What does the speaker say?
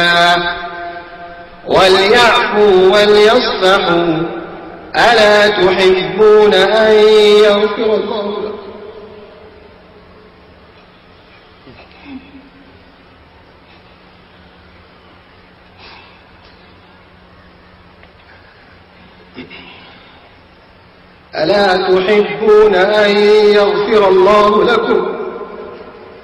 وليعفوا وليصفحوا ألا تحبون أن يغفر الله لكم ألا تحبون أن يغفر الله لكم